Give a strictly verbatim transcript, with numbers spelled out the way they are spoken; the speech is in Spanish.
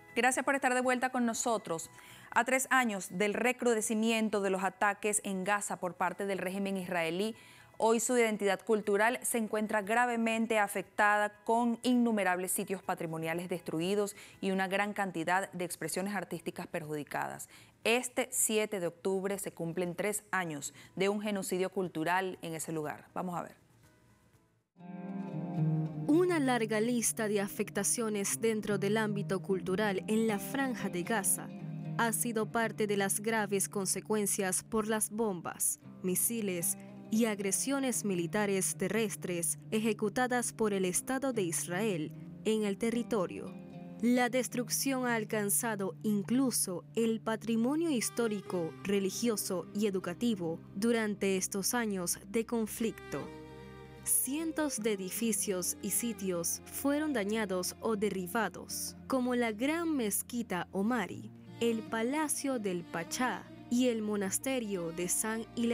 Gracias por estar de vuelta con nosotros. A tres años del recrudecimiento de los ataques en Gaza por parte del régimen israelí, hoy su identidad cultural se encuentra gravemente afectada, con innumerables sitios patrimoniales destruidos y una gran cantidad de expresiones artísticas perjudicadas. Este siete de octubre se cumplen tres años de un genocidio cultural en ese lugar. Vamos a ver. Una larga lista de afectaciones dentro del ámbito cultural en la Franja de Gaza ha sido parte de las graves consecuencias por las bombas, misiles y agresiones militares terrestres ejecutadas por el Estado de Israel en el territorio. La destrucción ha alcanzado incluso el patrimonio histórico, religioso y educativo durante estos años de conflicto. Cientos de edificios y sitios fueron dañados o derribados, como la Gran Mezquita Omari, el Palacio del Pachá y el Monasterio de San Hilario.